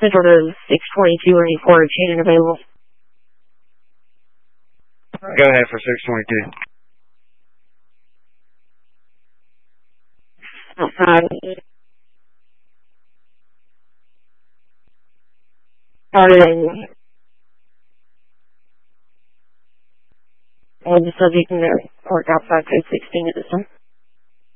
Central to 622 or any quarter chain available. Go ahead for 622. Outside. Started and the subject in there work outside code 16 at this time.